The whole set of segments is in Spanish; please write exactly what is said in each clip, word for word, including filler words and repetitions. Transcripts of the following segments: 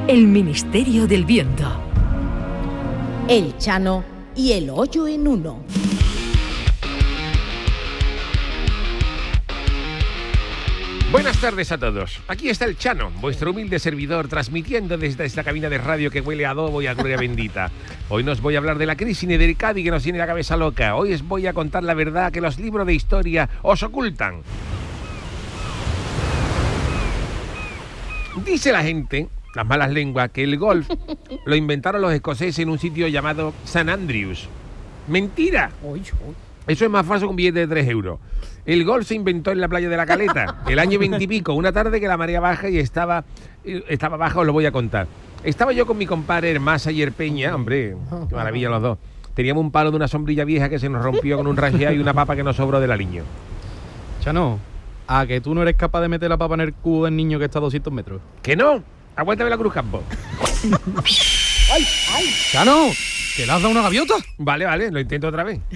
El Ministerio del Viento. El Chano y el hoyo en uno. Buenas tardes a todos. Aquí está el Chano, vuestro humilde servidor, transmitiendo desde esta cabina de radio que huele a adobo y a gloria bendita. Hoy nos voy a hablar de la crisis del Cádiz que nos tiene la cabeza loca. Hoy os voy a contar la verdad que los libros de historia os ocultan. Dice la gente, las malas lenguas, que el golf lo inventaron los escoceses en un sitio llamado Saint Andrews. ¡Mentira! Eso es más falso que un billete de tres euros. El golf se inventó en la playa de la Caleta, el año veintipico, una tarde que la marea baja y estaba, estaba baja, os lo voy a contar. Estaba yo con mi compadre Hermasa y Herpeña, hombre, qué maravilla los dos. Teníamos un palo de una sombrilla vieja que se nos rompió con un rajeado y una papa que nos sobró del aliño. Chano, ¿a que tú no eres capaz de meter la papa en el cubo del niño que está a doscientos metros? ¿Que no? Aguántame la Cruz Campo. ¡Ay, ay! ¡Chano! ¿Que le has dado una gaviota? Vale, vale, lo intento otra vez.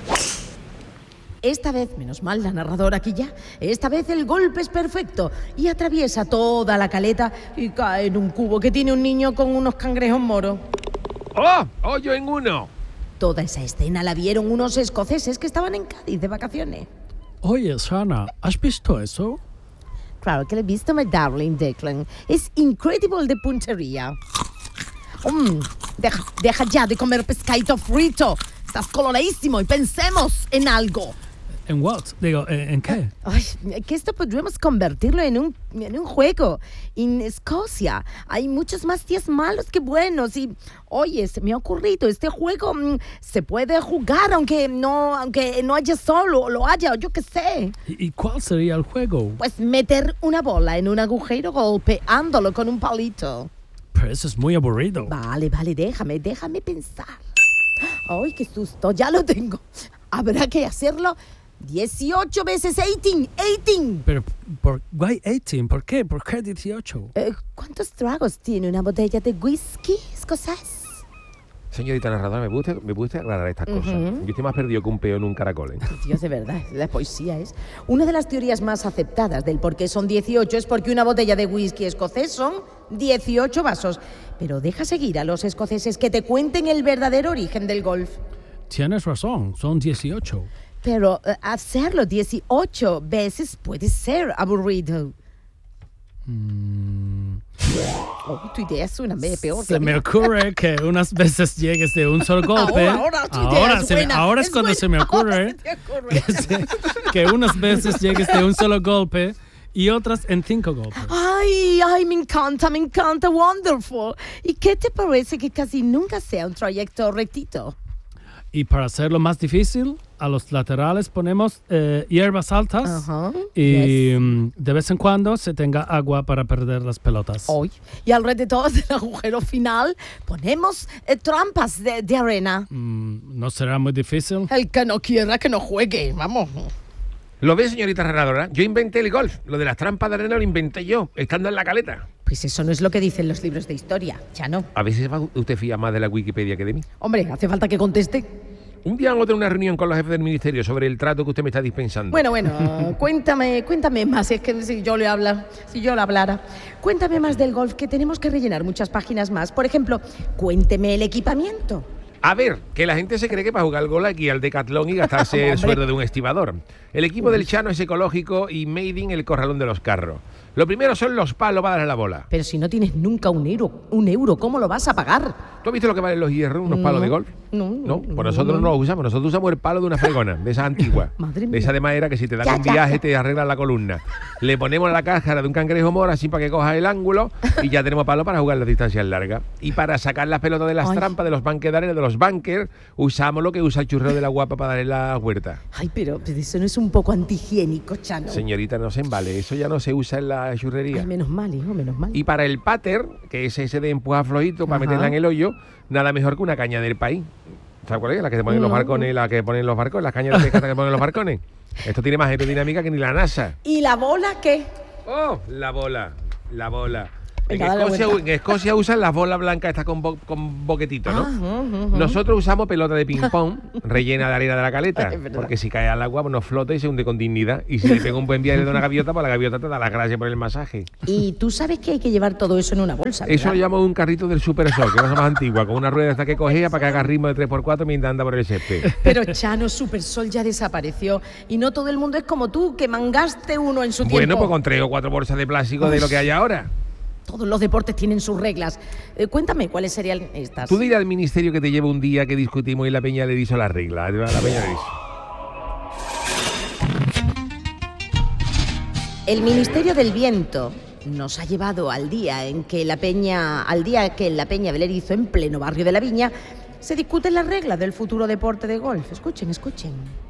Esta vez, menos mal la narradora aquí ya, esta vez el golpe es perfecto y atraviesa toda la caleta y cae en un cubo que tiene un niño con unos cangrejos moros. ¡Oh! ¡Hoyo en uno! Toda esa escena la vieron unos escoceses que estaban en Cádiz de vacaciones. Oye, Sana, ¿has visto eso? Claro que lo he visto, my darling Declan. Es increíble de puntería. Mm, deja, deja ya de comer pescadito frito. Estás coloradísimo y pensemos en algo. ¿En what? Digo, ¿en qué? Ay, que esto podríamos convertirlo en un, en un juego. En Escocia hay muchos más días malos que buenos. Y, oye, se me ha ocurrido, este juego mmm, se puede jugar aunque no, aunque no haya sol o lo haya, o yo qué sé. ¿Y, ¿Y cuál sería el juego? Pues meter una bola en un agujero golpeándolo con un palito. Pero eso es muy aburrido. Vale, vale, déjame, déjame pensar. ¡Ay, qué susto! Ya lo tengo. Habrá que hacerlo dieciocho veces eighteen, eighteen. Pero, ¿por why eighteen? ¿Por qué? ¿Por qué dieciocho? Eh, ¿Cuántos tragos tiene una botella de whisky escocés? Señorita narradora, ¿me puede, me puede aclarar estas cosas? Uh-huh. Yo estoy más perdido que un peo en un caracol, ¿eh? Dios, de verdad, la poesía es... Una de las teorías más aceptadas del por qué son dieciocho es porque una botella de whisky escocés son dieciocho vasos. Pero deja seguir a los escoceses que te cuenten el verdadero origen del golf. Tienes razón, son dieciocho. Pero uh, hacerlo dieciocho veces puede ser aburrido. Mm. Oh, tu idea suena peor. Se me ocurre que unas veces llegues de un solo golpe. Ahora, ahora, tu idea ahora, es se me, ahora es, es cuando buena. se me ocurre, ocurre. Que, se, que unas veces llegues de un solo golpe y otras en cinco golpes. Ay, ay, me encanta, me encanta, wonderful. ¿Y qué te parece que casi nunca sea un trayecto rectito? Y para hacerlo más difícil, a los laterales ponemos eh, hierbas altas uh-huh. y yes. um, de vez en cuando se tenga agua para perder las pelotas. Hoy. Y alrededor del agujero final ponemos eh, trampas de, de arena. Mm, ¿No será muy difícil? El que no quiera que no juegue, vamos. ¿Lo ve, señorita narradora? Yo inventé el golf. Lo de las trampas de arena lo inventé yo, estando en la caleta. Pues eso no es lo que dicen los libros de historia, ya no. A veces va usted fía más de la Wikipedia que de mí. Hombre, hace falta que conteste. Un día vamos a tener una reunión con los jefes del ministerio sobre el trato que usted me está dispensando. Bueno, bueno, cuéntame, cuéntame más, es que si yo le habla, si yo le hablara. Cuéntame más del golf, que tenemos que rellenar muchas páginas más. Por ejemplo, cuénteme el equipamiento. A ver, que la gente se cree que para jugar al golf hay que ir al Decathlon y gastarse el sueldo de un estibador. El equipo del Chano es ecológico y made in el corralón de los carros. Lo primero son los palos para darle la bola. Pero si no tienes nunca un euro, un euro, ¿cómo lo vas a pagar? ¿Tú has visto lo que valen los hierros, unos no, palos de golf? No, no. no. Pues nosotros no los usamos, nosotros usamos el palo de una fregona, de esas antiguas. Madre de mía. esa de madera que si te dan Ya, un ya, viaje ya. te arreglan la columna. Le ponemos la cáscara de un cangrejo mora así para que coja el ángulo y ya tenemos palo para jugar las distancias largas. Y para sacar las pelotas de las Ay. trampas, de los banques de arena, de los bunkers, usamos lo que usa el churrero de la guapa para darle la huerta. Ay, pero, pero eso no es un poco antihigiénico, Chano. Señorita, no se embale, eso ya no se usa en la churrería. Ay, menos mal, hijo, menos mal. Y para el pater, que es ese de empujar flojito para Ajá. meterla en el hoyo, nada mejor que una caña del país. ¿Sabes cuál es? La que se ponen los No. barcones, la que ponen los barcos, las cañas de pesca que ponen los barcones. Esto tiene más aerodinámica que ni la NASA. ¿Y la bola qué? ¡Oh! La bola, la bola. En Venga, dale Escocia, vuelta. en Escocia usan las bolas blancas estas con, bo- con boquetitos, ¿no? Ah, ujú, ujú. Nosotros usamos pelota de ping-pong rellena de arena de la caleta, Es verdad. porque si cae al agua pues nos flota y se hunde con dignidad. Y si le pega un buen viaje de una gaviota, pues la gaviota te da las gracias por el masaje. Y tú sabes que hay que llevar todo eso en una bolsa, Eso lo ¿verdad? llamo un carrito del Super Shock, que es más antigua, con una rueda hasta que cogea para que haga ritmo de tres por cuatro mientras anda por el césped. Pero Chano, Supersol ya desapareció. Y no todo el mundo es como tú, que mangaste uno en su Bueno, tiempo. pues con tres o cuatro bolsas de plástico de lo que hay ahora. Todos los deportes tienen sus reglas. Eh, cuéntame, ¿cuáles serían estas? Tú dirás al ministerio que te lleva un día que discutimos y la peña le hizo la regla. La peña le hizo. El Ministerio del Viento nos ha llevado al día en que la Peña, al día que en la Peña Belerizo, en pleno barrio de la Viña, se discuten las reglas del futuro deporte de golf. Escuchen, escuchen.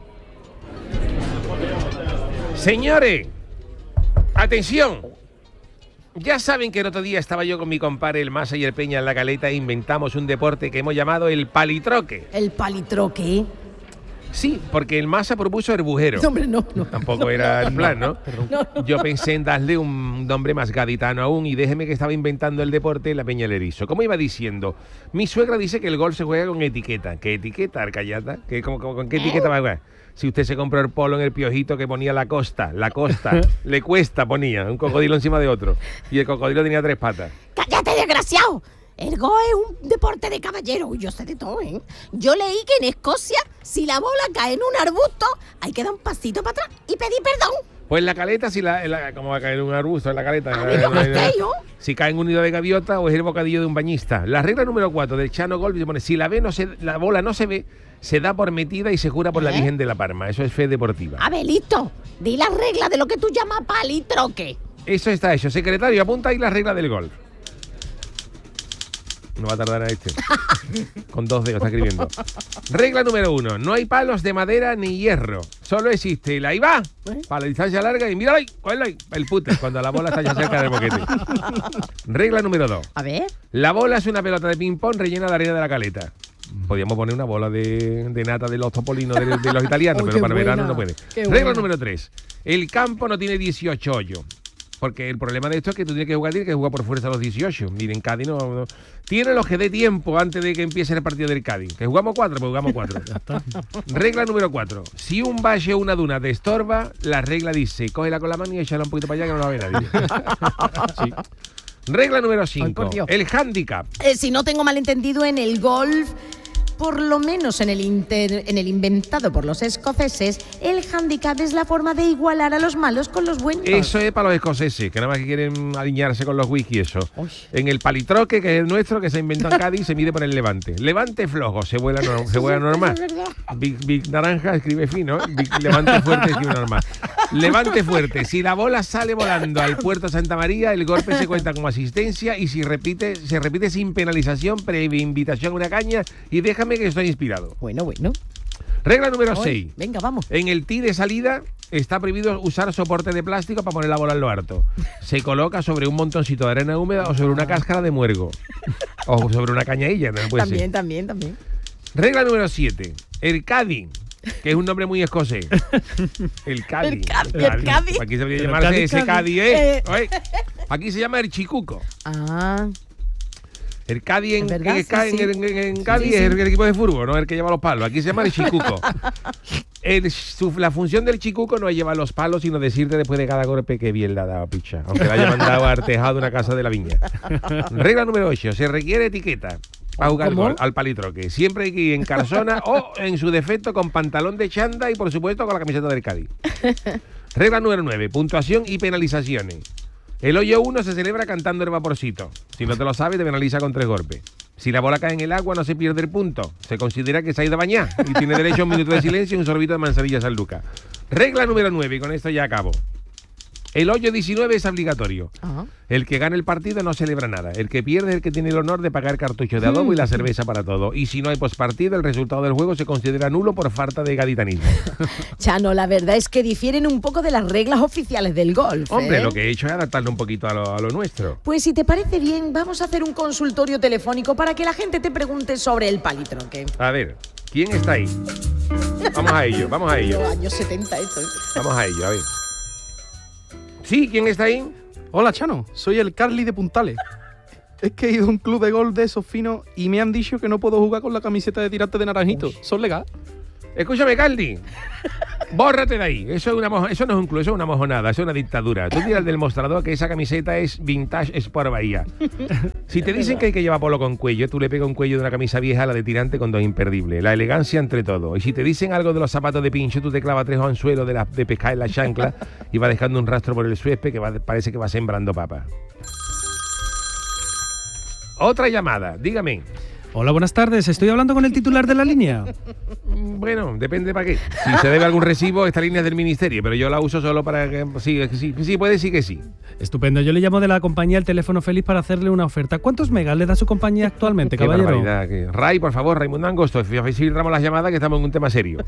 Señores, atención. Ya saben que el otro día estaba yo con mi compadre el Masa y el Peña en la Caleta e inventamos un deporte que hemos llamado el palitroque. El palitroque. Sí, porque el Masa propuso el bujero. No, hombre, no, no. Tampoco no, era no, el plan, ¿no? no, no. Yo pensé en darle un nombre más gaditano aún y déjeme que estaba inventando el deporte en la Peña del Erizo. Como iba diciendo, mi suegra dice que el golf se juega con etiqueta. ¿Qué etiqueta, Arcayata? ¿Qué, cómo, cómo, ¿Con qué etiqueta va a jugar? Si usted se compró el polo en el piojito que ponía la costa, la costa, le cuesta ponía, un cocodrilo encima de otro. Y el cocodrilo tenía tres patas. ¡Cállate, desgraciado! El golf es un deporte de caballero. Uy, yo sé de todo, ¿eh? Yo leí que en Escocia, si la bola cae en un arbusto, hay que dar un pasito para atrás y pedir perdón. Pues la caleta, si la, la- ¿cómo va a caer un arbusto en la caleta? A ver, ¿cómo es que yo? Si cae en un nido de gaviota o es el bocadillo de un bañista. La regla número cuatro del Chano Golf dice, pone, si la, ve no se, la bola no se ve, se da por metida y se jura por la ¿Eh? Virgen de la Parma. Eso es fe deportiva. A ver, listo. Di las reglas de lo que tú llamas palitroque. Eso está hecho. Secretario, apunta ahí la regla del golf. No va a tardar a este. Con dos dedos está escribiendo. Regla número uno. No hay palos de madera ni hierro. Solo existe el ahí va, para la distancia larga y míralo ahí, cógelo ahí, el puter, cuando la bola está ya cerca del boquete. Regla número dos. A ver. La bola es una pelota de ping-pong rellena de arena de la caleta. Podríamos poner una bola de, de nata de los topolinos de, de los italianos, Oh, pero qué para verano buena, no puede. qué Regla buena. número tres. El campo no tiene dieciocho hoyos. Porque el problema de esto es que tú tienes que jugar, tienes que jugar por fuerza a los dieciocho. Miren, Cádiz no, no. Tiene los que dé tiempo antes de que empiece el partido del Cádiz. Que jugamos cuatro, pues jugamos cuatro. Regla número cuatro. Si un valle o una duna te estorba, la regla dice, cógela con la mano y échala un poquito para allá que no la ve nadie. Sí. Regla número cinco. por Dios. El handicap. Eh, si no tengo malentendido, en el golf, por lo menos en el, inter- en el inventado por los escoceses, el handicap es la forma de igualar a los malos con los buenos. Eso es para los escoceses, que nada más que quieren alinearse con los whisky y eso. Uy. En el palitroque, que es el nuestro, que se inventó en Cádiz, se mide por el levante. Levante flojo, se vuela, no- se vuela normal. Big, Big Naranja escribe fino, Big levante fuerte escribe normal. Levante fuerte. Si la bola sale volando al puerto Santa María, el golpe se cuenta como asistencia y si repite, se repite sin penalización, previa invitación a una caña y déjame que estoy inspirado. Bueno, bueno. Regla número Oy, seis. venga, vamos. En el tee de salida está prohibido usar soporte de plástico para poner la bola en lo harto. Se coloca sobre un montoncito de arena húmeda o sobre una cáscara de muergo. O sobre una cañailla, no puede También, ser. también, también. Regla número siete. El caddy, que es un nombre muy escocés. El caddy. El caddy, el caddy. Aquí se debería El llamarse caddy, ese caddy. caddy, ¿eh? Eh. Oye, aquí se llama el chicuco. Ah, El Cádiz en, Es verdad, en, sí, Cádiz- sí. en- en- en Cádiz Sí, sí. es el, el equipo de fútbol, no el que lleva los palos. Aquí se llama el chicuco. El- su- la función del chicuco no es llevar los palos, sino decirte después de cada golpe que bien le ha dado picha, aunque la haya mandado al tejado de una casa de la viña. Regla número ocho. Se requiere etiqueta para jugar ¿Cómo? gol, al palitroque. Siempre hay que ir en calzona o, en su defecto, con pantalón de chanda y, por supuesto, con la camiseta del Cádiz. Regla número nueve. Puntuación y penalizaciones. El hoyo uno se celebra cantando el vaporcito. Si no te lo sabes, te penaliza con tres golpes. Si la bola cae en el agua, no se pierde el punto. Se considera que se ha ido a bañar y tiene derecho a un minuto de silencio y un sorbito de manzanilla San Lucas. Regla número nueve, y con esto ya acabo. El hoyo diecinueve es obligatorio. ah. El que gane el partido no celebra nada. El que pierde es el que tiene el honor de pagar cartucho de adobo y la cerveza para todo. Y si no hay pospartido, el resultado del juego se considera nulo por falta de gaditanismo. Chano, la verdad es que difieren un poco de las reglas oficiales del golf. Hombre, ¿eh? lo que he hecho es adaptarlo un poquito a lo, a lo nuestro. Pues si te parece bien, vamos a hacer un consultorio telefónico para que la gente te pregunte sobre el palitroque. A ver, ¿quién está ahí? Vamos a ello, vamos a ello. Los años setenta esto. ¿eh? Vamos a ello, a ver. Sí, ¿quién está ahí? Hola, Chano. Soy el Carly de Puntales. Es que he ido a un club de golf de esos finos y me han dicho que no puedo jugar con la camiseta de tirante de naranjito. ¿Son legal? Escúchame, Carly. Bórrate de ahí. Eso, es una mojo- eso no es un club, eso es una mojonada, eso es una dictadura. Tú tiras del mostrador que esa camiseta es vintage Sport Bahía. Si te dicen que hay que llevar polo con cuello, tú le pegas un cuello de una camisa vieja a la de tirante con dos imperdibles. La elegancia entre todo. Y si te dicen algo de los zapatos de pincho, tú te clavas tres anzuelos de, la, de pescar en la chancla y vas dejando un rastro por el suésped que va, parece que va sembrando papas. Otra llamada, dígame. Hola, buenas tardes. Estoy hablando con el titular de la línea. Bueno, depende para qué. Si se debe algún recibo, esta línea es del ministerio, pero yo la uso solo para que... Sí, es que sí, sí, puede decir que sí. Estupendo. Yo le llamo de la compañía El Teléfono Feliz para hacerle una oferta. ¿Cuántos megas le da su compañía actualmente, Qué caballero? barbaridad. que- Ray, por favor, Raimundo Angosto, filtramos las llamadas que estamos en un tema serio.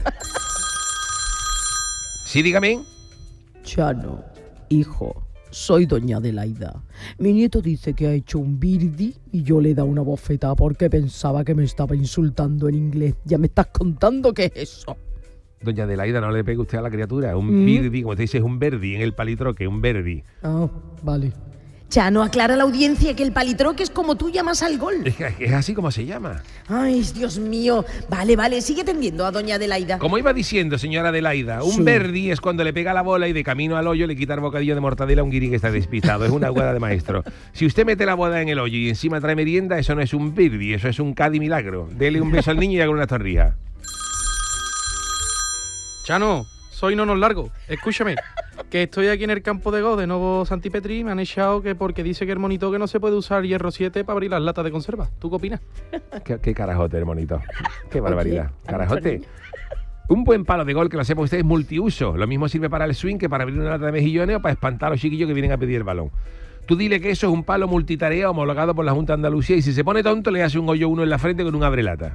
Sí, dígame. Chano, hijo, soy doña Adelaida. Mi nieto dice que ha hecho un birdie y yo le he dado una bofetada porque pensaba que me estaba insultando en inglés. Ya me estás contando qué es eso. Doña Adelaida, no le pegue usted a la criatura. Un Mm. birdie, como te dice, es un verdi en el palitroque, un verdi. Ah, vale. Chano, aclara a la audiencia que el palitroque es como tú llamas al gol. Es, que es así como se llama. Ay, Dios mío. Vale, vale, sigue tendiendo a doña Adelaida. Como iba diciendo, señora Adelaida, un Sí. verdi es cuando le pega la bola y de camino al hoyo le quita el bocadillo de mortadela a un guiri que está despistado. Es una hueá de maestro. Si usted mete la bola en el hoyo y encima trae merienda, eso no es un birdi, eso es un cadi milagro. Dele un beso al niño y haga una torrija. Chano, soy Nonos Largo. Escúchame, que estoy aquí en el campo de golf de Novo Santipetri y me han echado que porque dice que el monito que no se puede usar hierro siete para abrir las latas de conserva. ¿Tú qué opinas? ¿Qué, qué carajote, hermanito? Qué barbaridad. Oye, Carajote. Un buen palo de gol, que lo sepa usted, es multiuso. Lo mismo sirve para el swing que para abrir una lata de mejillones o para espantar a los chiquillos que vienen a pedir el balón. Tú dile que eso es un palo multitarea homologado por la Junta de Andalucía y si se pone tonto le hace un hoyo uno en la frente con un abrelata.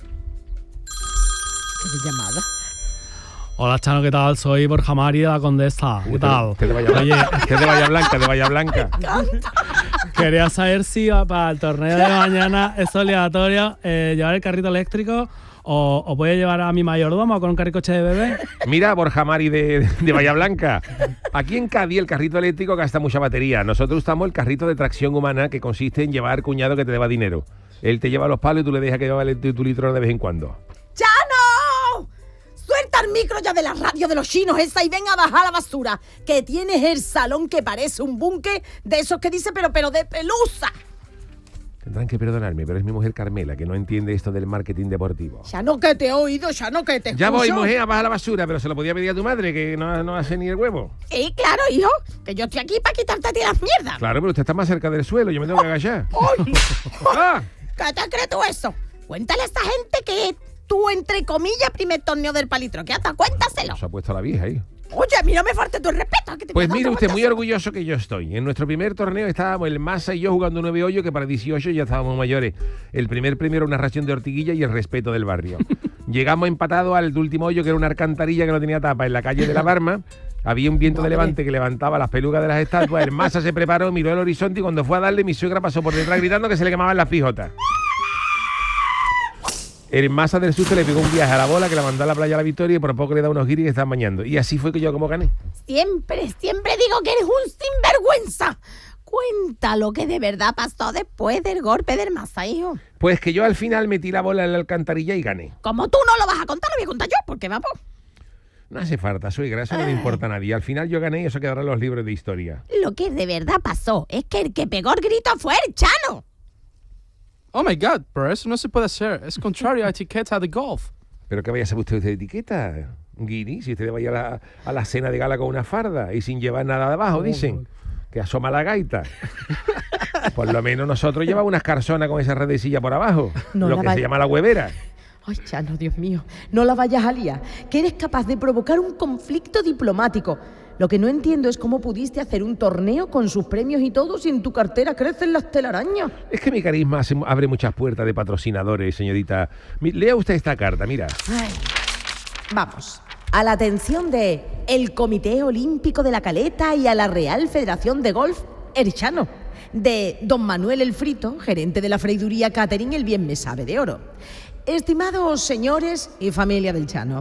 ¿Qué llamada? Hola, Chano, ¿qué tal? Soy Borja Mari de la Condesa. ¿Qué tal? Que te vaya Oye, que te vaya blanca, te vaya blanca. quería saber si para el torneo de mañana es obligatorio eh, llevar el carrito eléctrico o, o voy a llevar a mi mayordomo con un carricoche de bebé. Mira, Borja Mari de, de Bahía Blanca. Aquí en Cádiz el carrito eléctrico gasta mucha batería. Nosotros usamos el carrito de tracción humana que consiste en llevar cuñado que te deba dinero. Él te lleva los palos y tú le dejas que lleve tu, tu litro de vez en cuando. ¡Chano! Suelta el micro ya de la radio de los chinos esa y ven a bajar la basura. Que tienes el salón que parece un búnker de esos que dice pero pero de pelusa. Tendrán que perdonarme, pero es mi mujer Carmela que no entiende esto del marketing deportivo. Chano, que te he oído, Chano, que te Ya voy, escucho. mujer, a bajar la basura, pero se lo podía pedir a tu madre, que no, no hace ni el huevo. Sí, claro, hijo, que yo estoy aquí para quitarte a ti las mierdas. Claro, pero usted está más cerca del suelo, yo me tengo que agachar. ¡Ay! ¡Ah! ¿Qué te crees tú eso? Cuéntale a esta gente que tú, entre comillas, primer torneo del palitro. ¿Qué hasta? Cuéntaselo. Se ha puesto la vieja ahí. Oye, a mí no me falte tu respeto. Que te Pues voy a dar mire otro usted, muy guantazo. orgulloso que yo estoy. En nuestro primer torneo estábamos el Massa y yo jugando nueve hoyos, que para dieciocho ya estábamos mayores. El primer premio era una ración de ortiguilla y el respeto del barrio. Llegamos empatados al último hoyo, que era una alcantarilla que no tenía tapa, en la calle de la Barma. Había un viento de Madre. levante que levantaba las pelucas de las estatuas. El Massa se preparó, miró el horizonte y cuando fue a darle, mi suegra pasó por detrás gritando que se le quemaban las pijotas. El Massa del susto le pegó un viaje a la bola que la mandó a la playa a la Victoria y por poco le da unos giris que están bañando. Y así fue que yo como gané. Siempre, siempre digo que eres un sinvergüenza. Cuenta lo que de verdad pasó después del golpe del Massa, hijo. Pues que yo al final metí la bola en la alcantarilla y gané. Como tú no lo vas a contar, lo voy a contar yo, porque vamos. No hace falta, suegra, eso no le importa a nadie. Al final yo gané y eso quedará en los libros de historia. Lo que de verdad pasó es que el que pegó el grito fue el Chano. Oh my God, pero eso no se puede hacer. Es contrario a etiqueta de golf. Pero que vaya a saber usted de etiqueta, Guiri, si usted vaya a la, a la cena de gala con una farda y sin llevar nada de abajo, dicen. Que asoma la gaita. Por lo menos nosotros llevamos unas carzonas con esa redecilla por abajo. No lo la que vaya- se llama la huevera. Ay, Chano, Dios mío, no la vayas a liar, que eres capaz de provocar un conflicto diplomático. Lo que no entiendo es cómo pudiste hacer un torneo con sus premios y todo si en tu cartera crecen las telarañas. Es que mi carisma hace- abre muchas puertas de patrocinadores, señorita. Mi- Lea usted esta carta, mira. Ay, vamos, a la atención de el Comité Olímpico de la Caleta y a la Real Federación de Golf, el Chano. De don Manuel el Frito, gerente de la freiduría Catering El Bien Me Sabe de Oro. Estimados señores y familia del Chano,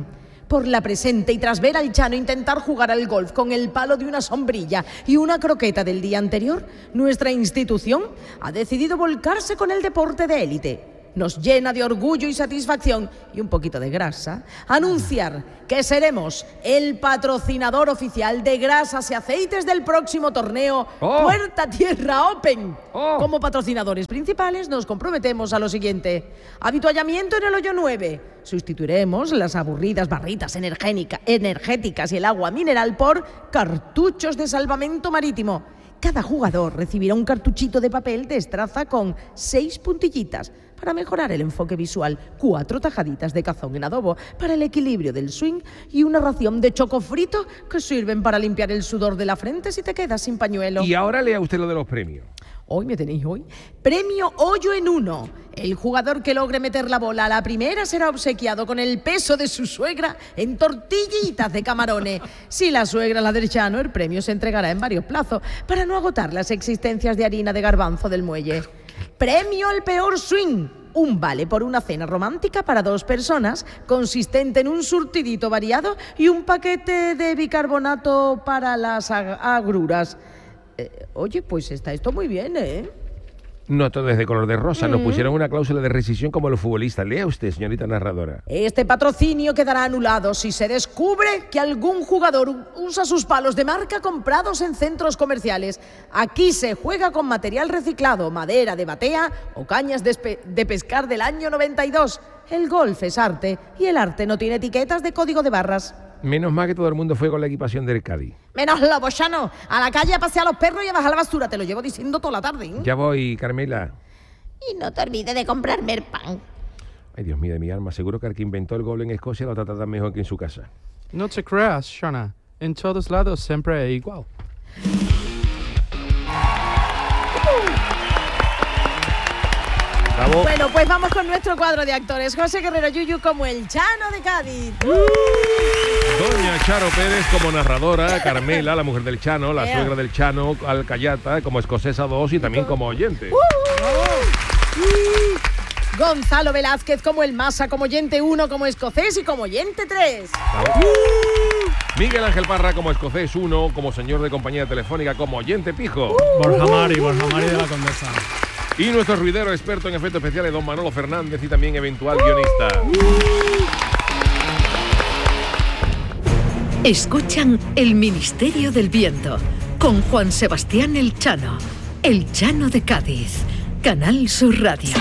por la presente y tras ver al Chano intentar jugar al golf con el palo de una sombrilla y una croqueta del día anterior, nuestra institución ha decidido volcarse con el deporte de élite. Nos llena de orgullo y satisfacción y un poquito de grasa anunciar que seremos el patrocinador oficial de grasas y aceites del próximo torneo Oh. Puerta Tierra Open. Oh. Como patrocinadores principales nos comprometemos a lo siguiente: habituallamiento en el hoyo nueve. Sustituiremos las aburridas barritas energénica- energéticas y el agua mineral por cartuchos de salvamento marítimo. Cada jugador recibirá un cartuchito de papel de estraza con seis puntillitas para mejorar el enfoque visual, cuatro tajaditas de cazón en adobo para el equilibrio del swing y una ración de choco frito que sirven para limpiar el sudor de la frente si te quedas sin pañuelo. Y ahora lea usted lo de los premios. Hoy me tenéis hoy. Premio hoyo en uno. El jugador que logre meter la bola a la primera será obsequiado con el peso de su suegra en tortillitas de camarones. Si la suegra es la del Chano, el premio se entregará en varios plazos para no agotar las existencias de harina de garbanzo del muelle. Premio al peor swing. Un vale por una cena romántica para dos personas, consistente en un surtidito variado y un paquete de bicarbonato para las ag- agruras. Eh, oye, pues está esto muy bien, ¿eh? No todo es de color de rosa. Nos pusieron una cláusula de rescisión como los futbolistas. Lea usted, señorita narradora. Este patrocinio quedará anulado si se descubre que algún jugador u- usa sus palos de marca comprados en centros comerciales. Aquí se juega con material reciclado, madera de batea o cañas de, espe- de pescar del año noventa y dos. El golf es arte y el arte no tiene etiquetas de código de barras. Menos mal que todo el mundo fue con la equipación del Cádiz. Menos lobo, Chano. A la calle a pasear a los perros y a bajar la basura. Te lo llevo diciendo toda la tarde, ¿eh? Ya voy, Carmela. Y no te olvides de comprarme el pan. Ay, Dios mío de mi alma. Seguro que el que inventó el gol en Escocia lo trata tan mejor que en su casa. No te creas, Shona. En todos lados siempre es igual. Bravo. Bueno, pues vamos con nuestro cuadro de actores. José Guerrero Yuyu como el Chano de Cádiz. Doña Charo Pérez como narradora, Carmela, la mujer del Chano, la Ea. suegra del Chano, Alcayata, como escocesa dos y también como oyente. Gonzalo Velázquez como el Masa, como oyente uno, como escocés y como oyente tres. Bravo. Miguel Ángel Parra como escocés uno, como señor de compañía telefónica, como oyente pijo. Borja Mari, Borja Mari de la Condesa. Y nuestro ruidero experto en efectos especiales, don Manolo Fernández, y también eventual guionista. Escuchan El Ministerio del Viento con Juan Sebastián El Chano, El Chano de Cádiz, Canal Sur Radio.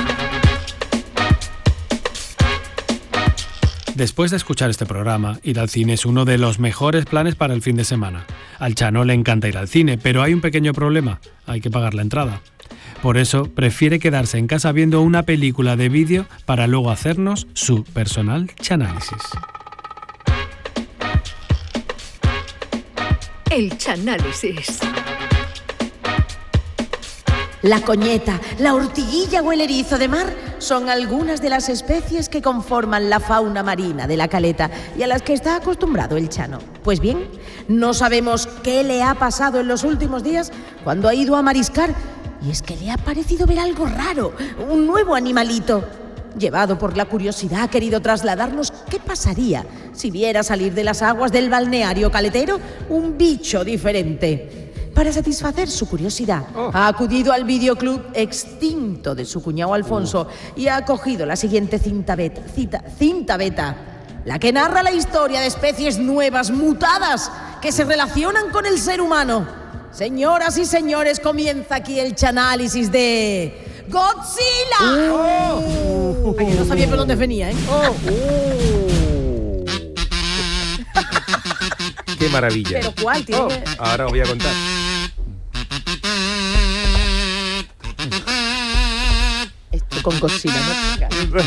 Después de escuchar este programa, ir al cine es uno de los mejores planes para el fin de semana. Al Chano le encanta ir al cine, pero hay un pequeño problema: hay que pagar la entrada. Por eso prefiere quedarse en casa viendo una película de vídeo para luego hacernos su personal chanálisis. El Chanálisis. La coñeta, la ortiguilla o el erizo de mar son algunas de las especies que conforman la fauna marina de la caleta y a las que está acostumbrado el Chano. Pues bien, no sabemos qué le ha pasado en los últimos días cuando ha ido a mariscar, y es que le ha parecido ver algo raro, un nuevo animalito. Llevado por la curiosidad, ha querido trasladarnos qué pasaría si viera salir de las aguas del balneario caletero un bicho diferente. Para satisfacer su curiosidad, Oh. ha acudido al videoclub extinto de su cuñado Alfonso y ha cogido la siguiente cinta beta, cita, cinta beta, la que narra la historia de especies nuevas, mutadas, que se relacionan con el ser humano. Señoras y señores, comienza aquí el chanálisis de Godzilla. ¡Oh! Ay, no sabía por dónde venía, ¿eh? ¡Oh! ¡Oh! ¡Qué maravilla! Pero ¿cuál tiene? Oh, ahora os voy a contar. Esto con Godzilla, ¿no?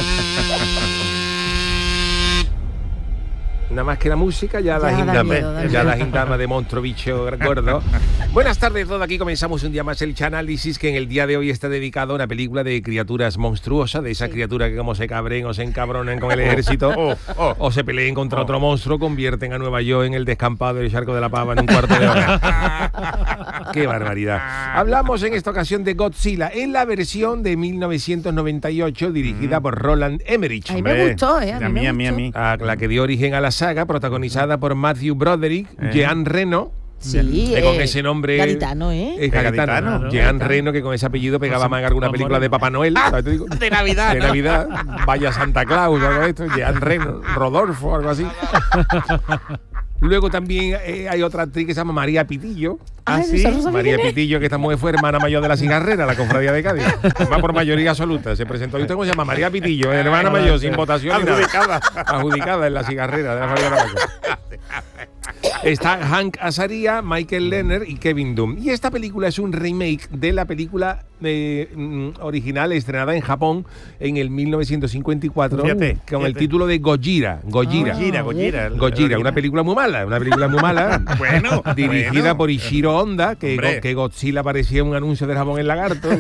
Nada más que la música, ya, la Ya da gindama, miedo, da ya miedo. la gindama de monstruo bicho gordo. Buenas tardes, todo aquí comenzamos un día más el Chanálisis, que en el día de hoy está dedicado a una película de criaturas monstruosas, de esas Sí. criaturas que como se cabren o se encabronan con el ejército o se peleen contra otro monstruo, convierten a Nueva York en el descampado del Charco de la Pava en un cuarto de hora. ¡Qué barbaridad! Hablamos en esta ocasión de Godzilla, en la versión de mil novecientos noventa y ocho, dirigida por Roland Emmerich. A mí me gustó, ¿eh? A mí, A mí, me a mí, a gustó. mí. a la que dio origen a la saga protagonizada por Matthew Broderick, Eh. Jean Reno. Sí, que con eh, ese nombre gaditano, ¿eh? es gaditano, Gaditano, ¿no? Jean Reno, que con ese apellido pegaba más en alguna película de Papá Noel, ¿sabes? Te digo? De Navidad. De ¿no? Navidad, vaya Santa Claus, algo de esto, Jean Reno, Rodolfo, algo así. Luego también eh, hay otra actriz que se llama María Pitillo. Ay, sí, esa no sabía María quién es. Pitillo, que esta mujer fue hermana mayor de la cigarrera, la cofradía de Cádiz. Va por mayoría absoluta. Se presentó. ¿Y usted cómo se llama? María Pitillo, hermana mayor, sin votación. ni nada. Adjudicada. Adjudicada en la cigarrera de la familia Navarro. Está Hank Azaria, Michael Lerner y Kevin Dunn. Y esta película es un remake de la película eh, mm, original estrenada en Japón en el mil novecientos cincuenta y cuatro Fíjate, con el fíjate. título de Gojira. Gojira. Gojira, Gojira. el- Gojira, el una película muy mala, una película muy mala. Bueno, dirigida bueno. por Ishiro Honda, que, Hombre. go- que Godzilla parecía un anuncio del jabón en lagarto.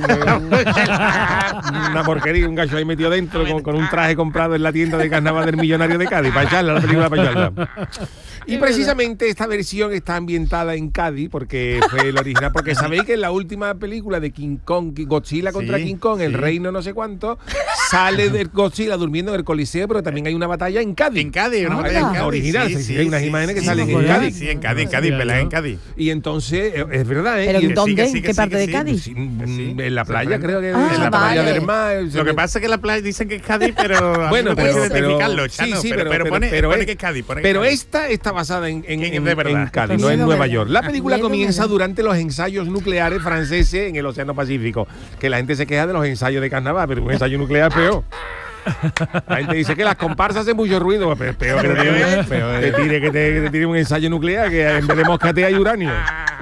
Una porquería, un gallo ahí metido dentro con, con un traje comprado en la tienda de carnaval del millonario de Cádiz, para echarla, la película para echarla. Y precisamente esta versión está ambientada en Cádiz, porque fue el original, porque sabéis que en la última película de King Kong, Godzilla contra Sí, King Kong, el sí. reino no sé cuánto, sale del Godzilla durmiendo en el Coliseo, pero también hay una batalla en Cádiz. En Cádiz, una Ah, batalla en la Cádiz. original, sí, sí, hay unas imágenes que salen en en Cádiz. Cádiz. Sí, en Cádiz, en Cádiz, pelada en Cádiz. Y entonces, eh, es verdad, ¿eh? ¿Pero Y en el- dónde? que sí, ¿En que qué sí, parte que de sí. Cádiz? Sí, Que sí. en la playa, Se creo que Ah, en la playa vale. del mar. Lo que pasa es que la playa dicen que es Cádiz, pero a mí Bueno, no puedo pero, pero, identificarlo, sí, Chano, sí, pero, pero pone, pero pone es- que es Cádiz. Pone pero Cádiz. esta está basada en, en, ¿Quién es en- de verdad? en Cádiz, Qué no en miedo Nueva me da. York. La película Miedo me comienza da. durante los ensayos nucleares franceses en el Océano Pacífico. Que la gente se queja de los ensayos de carnaval, pero un ensayo nuclear peor. La gente dice que las comparsas hacen mucho ruido, pero peor que te tire, Peor, te tire, que te, que te tire un ensayo nuclear, que en vez de moscatea hay uranio.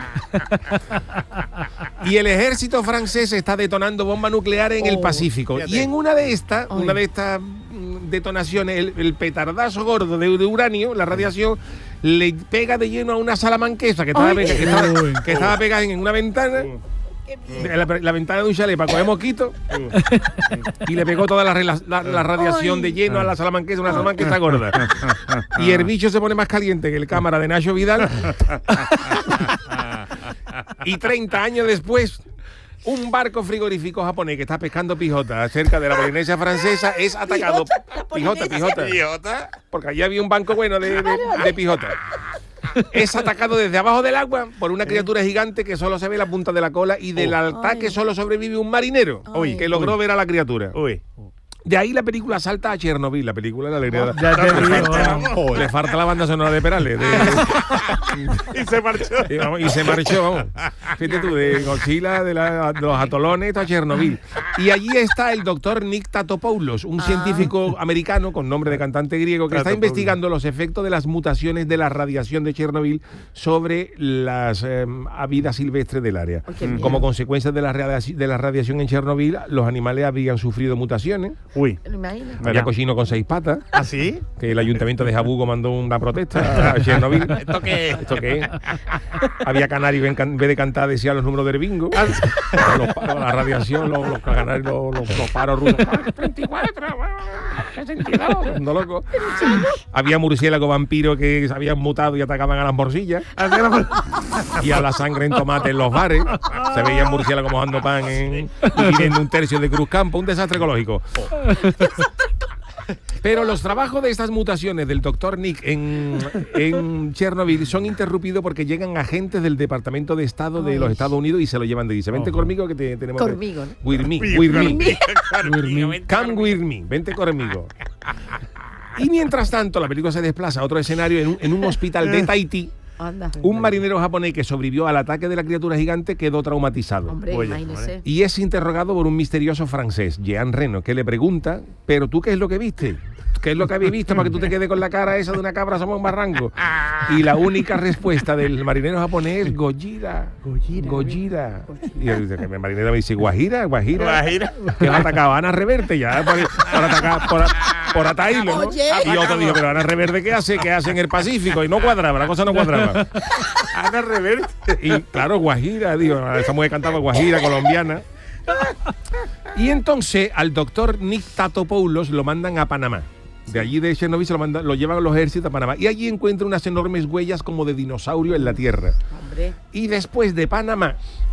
Y el ejército francés está detonando bombas nucleares en el Oh, Pacífico. fíjate. Y en una de estas, Ay. una de estas mm, detonaciones, el, el petardazo gordo de, de uranio, la radiación, le pega de lleno a una salamanquesa que estaba, Ay. pega- que estaba, que estaba pegada en una ventana. La, la ventana de un chalet para coger mosquitos y le pegó toda la, rela- la- la radiación Ay. de lleno a la salamanquesa, una salamanquesa gorda. Y el bicho se pone más caliente que el cámara de Nacho Vidal. Y treinta años después, un barco frigorífico japonés que está pescando pijota cerca de la Polinesia francesa es atacado. Pijota, pijota. Idiota. Porque allí había un banco bueno de, de, de pijota. Es atacado desde abajo del agua por una criatura gigante que solo se ve la punta de la cola y del ataque Ay. solo sobrevive un marinero Uy. que logró ver a la criatura. Uy. De ahí la película salta a Chernobyl, la película La Alegría. Ya te digo, Joder, le falta la banda sonora de Perales. de- Y se marchó. y, vamos, y se marchó, vamos. Fíjate tú, de Godzilla, de, la- de los atolones a Chernobyl. Y allí está el doctor Nick Tatopoulos, un científico americano con nombre de cantante griego que está Tatopoulos. investigando los efectos de las mutaciones de la radiación de Chernobyl sobre las eh, vida silvestre del área. Ay, qué miedo. Como consecuencia de la, radiaci- de la radiación en Chernobyl, los animales habían sufrido mutaciones. Uy. ¿Te lo imaginas? Había ¿Verdad? cochino con seis patas. ¿Ah, sí? Que el ayuntamiento de Jabugo mandó una protesta a Chernobyl. ¿Esto qué es? ¿Esto qué es? Había canarios en, can- en vez de cantar decía los números del bingo. Los paros, la radiación, los, los canarios, los, los- los paros rusos. treinta y cuatro, sesenta y dos. Mundo loco. Había murciélagos vampiros que se habían mutado y atacaban a las morcillas. Y a la sangre en tomate en los bares. Se veían murciélagos mojando pan en, y viviendo un tercio de Cruz Campo. Un desastre ecológico. Pero los trabajos de estas mutaciones del doctor Nick en, en Chernobyl son interrumpidos porque llegan agentes del Departamento de Estado de Ay. los Estados Unidos y se lo llevan de dice, vente Ojo. conmigo que te, tenemos... Conmigo, ¿no? With me, Uy, with me. conmigo, vente Come conmigo. with me, vente conmigo. Y mientras tanto, la película se desplaza a otro escenario en un, en un hospital de Tahití. Anda. Un marinero japonés que sobrevivió al ataque de la criatura gigante quedó traumatizado. Hombre, Oye, imagínese. Y es interrogado por un misterioso francés, Jean Reno, que le pregunta, ¿pero tú qué es lo que viste? ¿Qué es lo que habéis visto para que tú te quedes con la cara esa de una cabra somos un barranco? Y la única respuesta del marinero japonés es Gojira. Gojira. Gojira. Y el, el marinero me dice, Guajira, Guajira. Guajira. Que va a atacar a Ana Reverte ya por, por atacar por, por ataírlo, ¿no? Oye. Y otro dijo, pero Ana Reverte ¿qué hace? ¿Qué hace en el Pacífico? Y no cuadraba, la cosa no cuadraba. Ana Reverte. Y claro, Guajira, digo, esa mujer cantaba Guajira colombiana. Y entonces al doctor Nick Tatopoulos lo mandan a Panamá. De allí de Chernobyl se lo, mandan, lo llevan los ejércitos a Panamá. Y allí encuentra unas enormes huellas como de dinosaurio en la tierra. Hombre. Y después de Panamá,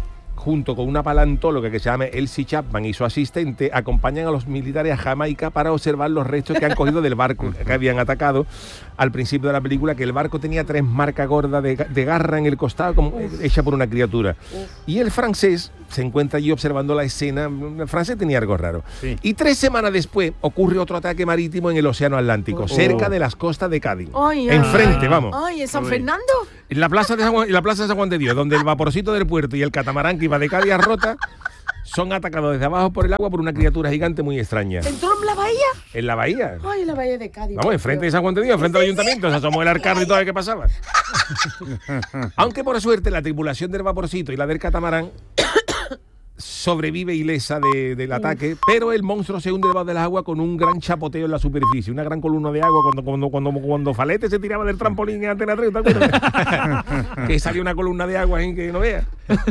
junto con una paleontóloga que se llama Elsie Chapman y su asistente, acompañan a los militares a Jamaica para observar los restos que han cogido del barco que habían atacado al principio de la película, que el barco tenía tres marcas gordas de, de garra en el costado, como hecha por una criatura. Uf. Y el francés se encuentra allí observando la escena. El francés tenía algo raro. Sí. Y tres semanas después ocurre otro ataque marítimo en el Océano Atlántico, oh. cerca de las costas de Cádiz. Ay, Enfrente, ay, vamos. Ay, ¿en San Fernando? En la plaza de San Juan, en la plaza de San Juan de Dios, donde el vaporcito del puerto y el catamarán que iba de Cádiz a Rota son atacados desde abajo por el agua por una criatura gigante muy extraña. ¿Entró en la bahía? En la bahía. Ay, en la bahía de Cádiz. Vamos, enfrente de San Juan de Dios, enfrente del ayuntamiento. Se asomó el arcano y todo lo que pasaba. Aunque por suerte la tripulación del vaporcito y la del catamarán sobrevive ilesa de, del ataque, pero el monstruo se hunde debajo del agua con un gran chapoteo en la superficie, una gran columna de agua cuando cuando cuando, cuando Falete se tiraba del trampolín en Antena tres, ¿te acuerdas? Que salió una columna de agua en que no veas.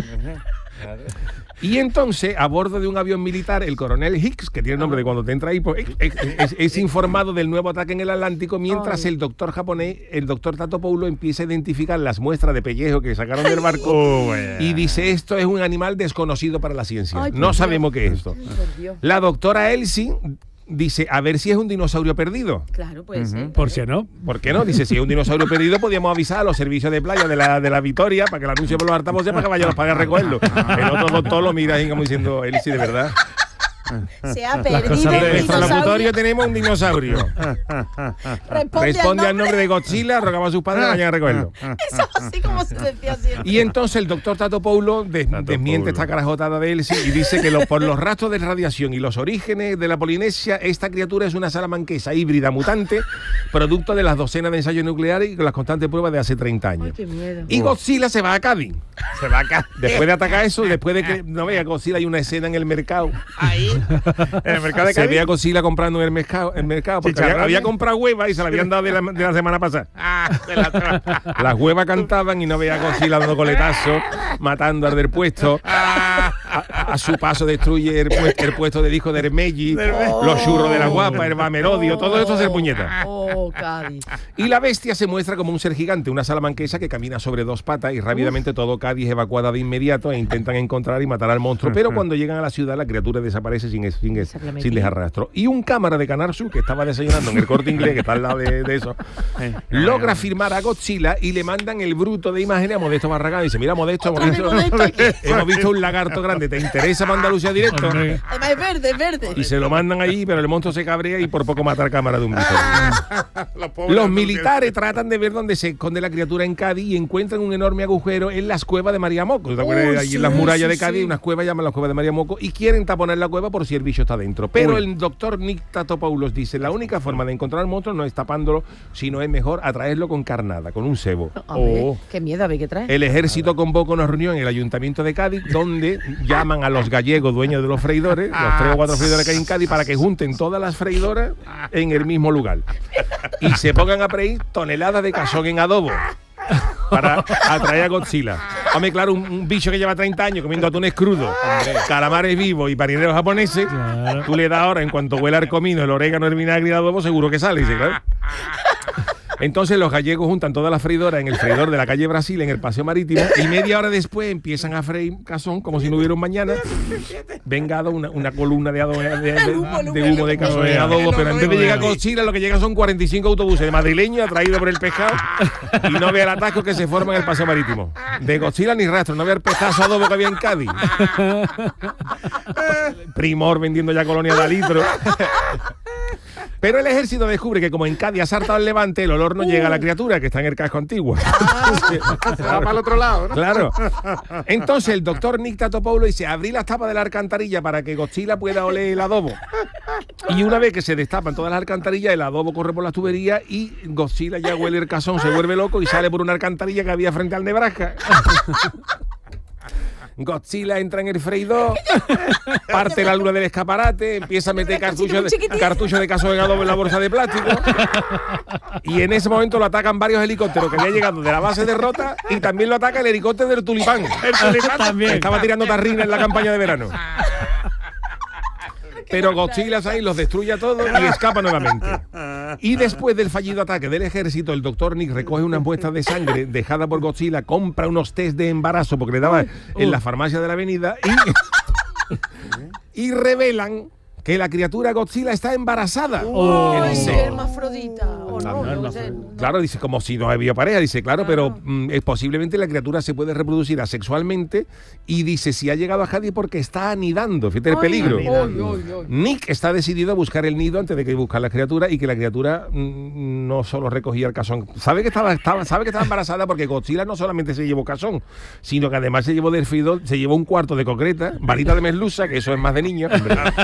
Y entonces, a bordo de un avión militar, el coronel Hicks, que tiene el nombre de cuando te entra ahí, pues, es, es, es informado del nuevo ataque en el Atlántico, mientras el doctor japonés, el doctor Tatopoulos, empieza a identificar las muestras de pellejo que sacaron del barco oh, y dice, esto es un animal desconocido para la ciencia. Ay, no sabemos qué es esto. Ay, la doctora Elsie dice, a ver si es un dinosaurio perdido. Claro, puede ser. Uh-huh. ¿Por qué no? ¿Por qué no? Dice, si es un dinosaurio perdido, podíamos avisar a los servicios de playa de la, de la Victoria para que el anuncio por los altavoces para que vayan los pagas a recogerlo. El otro doctor lo mira ahí como diciendo, él sí, de verdad. Se ha perdido en un nuestro dinosaurio. laboratorio tenemos un dinosaurio. Responde, Responde al nombre de Godzilla, rogaba a sus padres que vayan a recogerlo. Eso así como se decía siempre. Y entonces el doctor Tatopoulos des, desmiente esta carajotada de Elsie y dice que lo, por los rastros de radiación y los orígenes de la Polinesia, esta criatura es una salamanquesa híbrida mutante, producto de las docenas de ensayos nucleares y con las constantes pruebas de hace treinta años. Ay, qué miedo. Y Godzilla se va a Cádiz. Se va a Cádiz. Después de atacar eso, después de que, no vea, Godzilla hay una escena en el mercado. Ahí. En el mercado de Cádiz. Se veía Godzilla comprando en el mercado, el mercado porque había, había comprado huevas y se la habían dado de la, de la semana pasada. Ah, la Las huevas cantaban y no veía Godzilla dando coletazos, matando al del puesto. A, a su paso destruye el, el puesto del hijo de Hermelli, oh, los churros de la guapa, el Bamerodio, oh, todo eso hace puñeta. Oh, Cádiz. Y la bestia se muestra como un ser gigante, una salamanquesa que camina sobre dos patas y rápidamente Uf. todo Cádiz evacuada de inmediato e intentan encontrar y matar al monstruo. Pero cuando llegan a la ciudad, la criatura desaparece sin, sin, sin dejar rastro. Y un cámara de Canal Sur que estaba desayunando en el Corte Inglés, que está al lado de, de eso, logra firmar a Godzilla y le mandan el bruto de imágenes a Modesto Barragán. Y dice, mira, Modesto, Modesto hemos visto un lagarto grande, ¿te interesa para Andalucía directo? Además es verde, es verde. Y se lo mandan allí, pero el monstruo se cabrea y por poco mata a cámara de un bicho. Los militares tratan de ver dónde se esconde la criatura en Cádiz y encuentran un enorme agujero en las cuevas de María Moco. ¿Te acuerdas? Allí sí, en las murallas sí, de Cádiz, sí. unas cuevas llaman las cuevas de María Moco y quieren taponar la cueva por si el bicho está dentro. Pero Uy. el doctor Nick Tatopoulos dice, la única forma de encontrar al monstruo no es tapándolo, sino es mejor atraerlo con carnada, con un cebo. Oh. Qué miedo, a ver qué trae. El ejército convoca una reunión en el ayuntamiento de Cádiz donde llaman a los gallegos dueños de los freidores, los tres o cuatro freidores que hay en Cádiz, para que junten todas las freidoras en el mismo lugar y se pongan a freír toneladas de cazón en adobo para atraer a Godzilla. Hombre, claro, un, un bicho que lleva treinta años comiendo atunes crudos, calamares vivos y marineros japoneses, claro. Tú le das ahora, en cuanto huela el comino, el orégano, el vinagre y el adobo, seguro que sale, ¿sí? Claro. Entonces los gallegos juntan todas las freidoras en el freidor de la calle Brasil, en el paseo marítimo, y media hora después empiezan a freír cazón como si no hubiera un mañana. Vengado una, una columna de, adobo, de, de, de, de humo de cazón de adobo, pero en vez de llegar a Godzilla, lo que llegan son cuarenta y cinco autobuses de madrileños atraídos por el pescado y no vea el atasco que se forma en el paseo marítimo. De Godzilla ni rastro, no vea el pescazo adobo que había en Cádiz. Primor vendiendo ya colonia de litro. Pero el ejército descubre que como en Cádiz ha saltado el levante, el olor no uh. llega a la criatura que está en el casco antiguo. Ah, se va para el otro lado, ¿no? Claro. Entonces el doctor Nick Tatopoulos dice, abrí las tapas de la alcantarilla para que Godzilla pueda oler el adobo. Y una vez que se destapan todas las alcantarillas, el adobo corre por las tuberías y Godzilla ya huele el cazón, se vuelve loco y sale por una alcantarilla que había frente al Nebraska. Godzilla entra en el freidor, parte la luna del escaparate, empieza a meter cartuchos de, cartucho de cazón en adobo en la bolsa de plástico y en ese momento lo atacan varios helicópteros que había llegado de la base de Rota y también lo ataca el helicóptero del Tulipán. El Tulipán también estaba tirando tarrina en la campaña de verano. Pero Godzilla ahí los destruye a todos y escapa nuevamente. Y después del fallido ataque del ejército, el doctor Nick recoge unas muestras de sangre dejada por Godzilla, compra unos test de embarazo porque le daba en la farmacia de la avenida y, y revelan que la criatura Godzilla está embarazada. Oh, Que dice, hermafrodita. O no, no, sé, no. claro, dice, como si no había pareja, dice, claro, pero mm, es posiblemente la criatura se puede reproducir asexualmente y dice, si ha llegado a Cádiz porque está anidando, fíjate el Ay, peligro. ay, ay, ay. Nick está decidido a buscar el nido antes de que buscar la criatura y que la criatura mm, no solo recogía el cazón. Sabe que estaba, estaba, sabe que estaba embarazada porque Godzilla no solamente se llevó cazón, sino que además se llevó del fidol, se llevó un cuarto de concreta, varita de merluza, que eso es más de niño.